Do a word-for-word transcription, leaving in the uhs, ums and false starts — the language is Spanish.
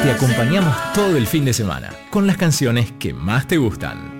Te acompañamos todo el fin de semana con las canciones que más te gustan.